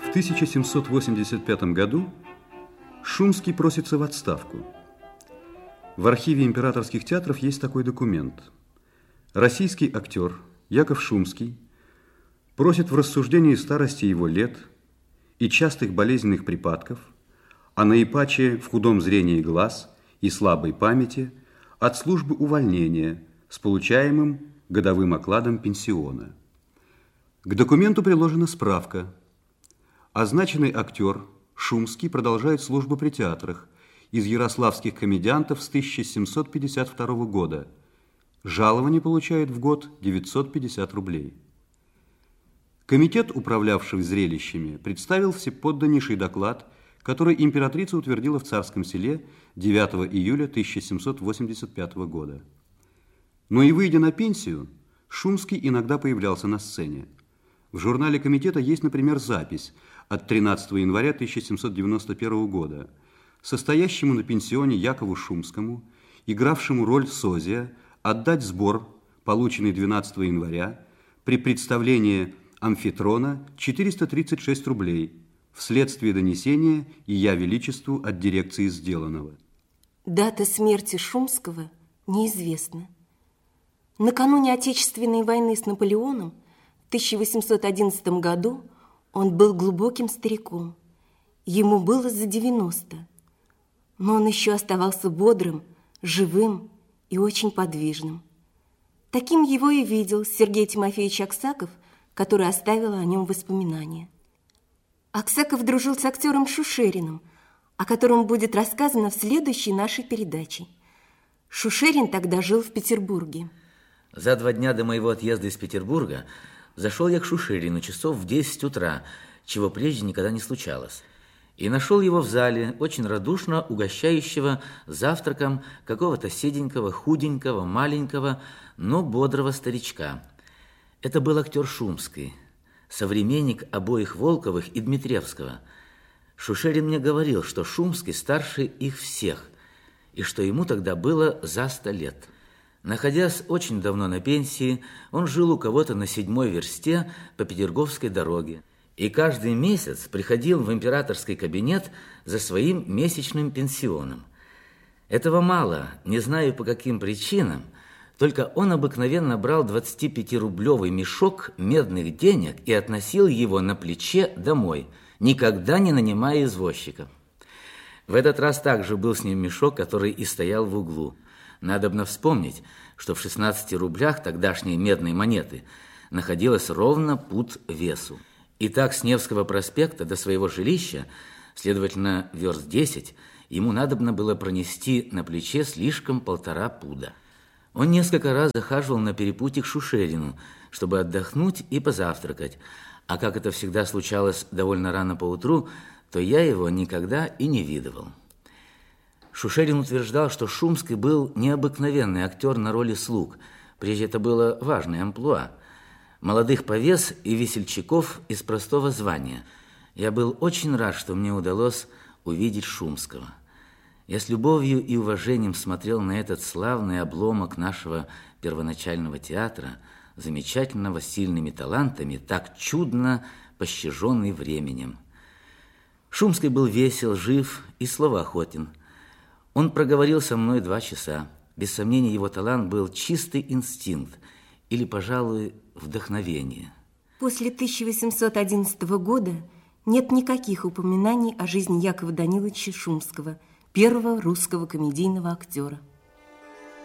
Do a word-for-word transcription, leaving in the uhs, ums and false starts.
В тысяча семьсот восемьдесят пятом году Шумский просится в отставку. В архиве императорских театров есть такой документ. Российский актер Яков Шумский просит в рассуждении старости его лет и частых болезненных припадков, а наипаче в худом зрении глаз и слабой памяти от службы увольнения с получаемым годовым окладом пенсиона. К документу приложена справка. Означенный актер Шумский продолжает службу при театрах из ярославских комедиантов с тысяча семьсот пятьдесят второго года. Жалование получает в год девятьсот пятьдесят рублей. Комитет, управлявший зрелищами, представил всеподданнейший доклад, который императрица утвердила в Царском Селе девятого июля тысяча семьсот восемьдесят пятого года. Но и выйдя на пенсию, Шумский иногда появлялся на сцене. В журнале комитета есть, например, запись от тринадцатого января тысяча семьсот девяносто первого года, состоящему на пенсионе Якову Шумскому, игравшему роль Созия, отдать сбор, полученный двенадцатого января, при представлении амфитрона четыреста тридцать шесть рублей, вследствие донесения и я величеству от дирекции сделанного. Дата смерти Шумского неизвестна. Накануне Отечественной войны с Наполеоном в тысяча восемьсот одиннадцатом году он был глубоким стариком. Ему было за девяносто, но он еще оставался бодрым, живым и очень подвижным. Таким его и видел Сергей Тимофеевич Аксаков, который оставил о нем воспоминания. Аксаков дружил с актером Шушериным, о котором будет рассказано в следующей нашей передаче. Шушерин тогда жил в Петербурге. За два дня до моего отъезда из Петербурга зашел я к Шушерину часов в десять утра, чего прежде никогда не случалось, и нашел его в зале, очень радушно угощающего завтраком какого-то седенького, худенького, маленького, но бодрого старичка. Это был актер Шумский, современник обоих Волковых и Дмитриевского. Шушерин мне говорил, что Шумский старше их всех, и что ему тогда было за сто лет. Находясь очень давно на пенсии, он жил у кого-то на седьмой версте по Петерговской дороге и каждый месяц приходил в императорский кабинет за своим месячным пенсионом. Этого мало, не знаю по каким причинам, только он обыкновенно брал двадцатипятирублевый мешок медных денег и относил его на плече домой, никогда не нанимая извозчика. В этот раз также был с ним мешок, который и стоял в углу. Надобно вспомнить, что в шестнадцати рублях тогдашней медной монеты находилось ровно пуд весу. И так с Невского проспекта до своего жилища, следовательно, верст десять, ему надобно было пронести на плече слишком полтора пуда. Он несколько раз захаживал на перепутье к Шушерину, чтобы отдохнуть и позавтракать, а как это всегда случалось довольно рано поутру, то я его никогда и не видывал. Шушерин утверждал, что Шумский был необыкновенный актер на роли слуг. Прежде это было важное амплуа. Молодых повес и весельчаков из простого звания. Я был очень рад, что мне удалось увидеть Шумского. Я с любовью и уважением смотрел на этот славный обломок нашего первоначального театра, замечательного сильными талантами, так чудно пощаженный временем. Шумский был весел, жив и словоохотен. Он проговорил со мной два часа. Без сомнения, его талант был чистый инстинкт или, пожалуй, вдохновение. После тысяча восемьсот одиннадцатого года нет никаких упоминаний о жизни Якова Даниловича Шумского, первого русского комедийного актера.